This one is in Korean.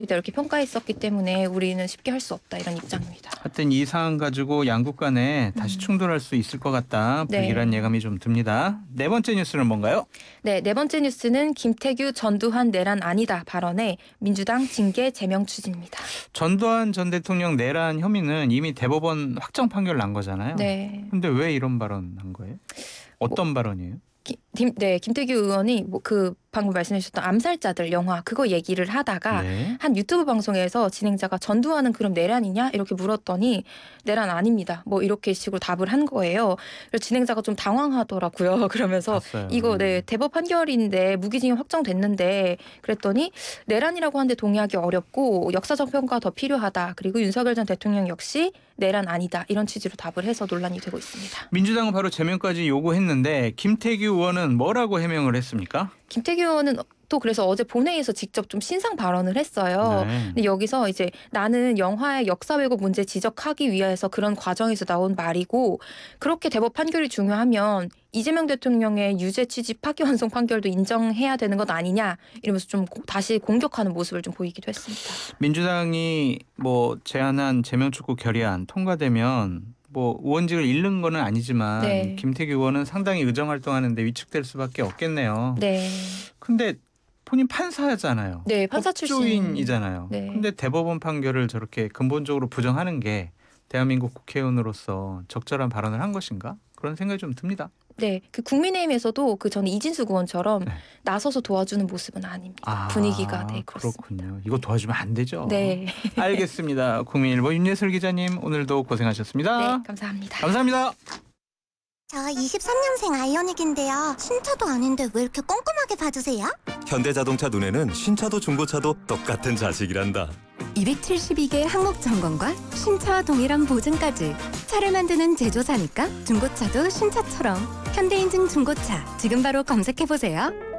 이렇게 평가했었기 때문에 우리는 쉽게 할 수 없다 이런 입장입니다. 하여튼 이 사안 가지고 양국 간에 다시 충돌할 수 있을 것 같다. 불길한 네. 예감이 좀 듭니다. 네 번째 뉴스는 뭔가요? 네, 네 번째 뉴스는 김태규 전두환 내란 아니다 발언에 민주당 징계 제명 추진입니다. 전두환 전 대통령 내란 혐의는 이미 대법원 확정 판결 난 거잖아요. 네. 근데 왜 이런 발언 한 거예요? 어떤 발언이에요? 김태규 의원이 방금 말씀해 주셨던 암살자들 영화 그거 얘기를 하다가 네. 한 유튜브 방송에서 진행자가 전두환은 그럼 내란이냐 이렇게 물었더니 내란 아닙니다. 뭐 이렇게 식으로 답을 한 거예요. 그래서 진행자가 좀 당황하더라고요. 그러면서 봤어요. 이거 대법 판결인데 무기징역 확정됐는데 그랬더니 내란이라고 하는데 동의하기 어렵고 역사적 평가 더 필요하다. 그리고 윤석열 전 대통령 역시 내란 아니다. 이런 취지로 답을 해서 논란이 되고 있습니다. 민주당은 바로 제명까지 요구했는데 김태규 의원은 뭐라고 해명을 했습니까? 김태규 의원은 또 그래서 어제 본회의에서 직접 좀 신상 발언을 했어요. 네. 근데 여기서 이제 나는 영화의 역사 왜곡 문제 지적하기 위해서 그런 과정에서 나온 말이고 그렇게 대법 판결이 중요하면 이재명 대통령의 유죄 취지 파기환송 판결도 인정해야 되는 것 아니냐 이러면서 좀 다시 공격하는 모습을 좀 보이기도 했습니다. 민주당이 제안한 제명 촉구 결의안 통과되면 의원직을 잃는 건 아니지만 네. 김태규 의원은 상당히 의정 활동하는데 위축될 수밖에 없겠네요. 네. 근데 본인 판사잖아요. 네, 판사 출신. 법조인이잖아요. 네. 근데 대법원 판결을 저렇게 근본적으로 부정하는 게 대한민국 국회의원으로서 적절한 발언을 한 것인가? 그런 생각이 좀 듭니다. 네, 국민의힘에서도 전에 이진수 의원처럼 네. 나서서 도와주는 모습은 아닙니다. 분위기가 그렇습니다. 그렇군요. 이거 도와주면 안 되죠. 네. 알겠습니다. 국민일보 윤예슬 기자님 오늘도 고생하셨습니다. 네, 감사합니다. 감사합니다. 저 23년생 아이오닉인데요. 신차도 아닌데 왜 이렇게 꼼꼼하게 봐주세요? 현대자동차 눈에는 신차도 중고차도 똑같은 자식이란다. 272개 항목 점검과 신차와 동일한 보증까지. 차를 만드는 제조사니까 중고차도 신차처럼. 현대인증 중고차 지금 바로 검색해보세요.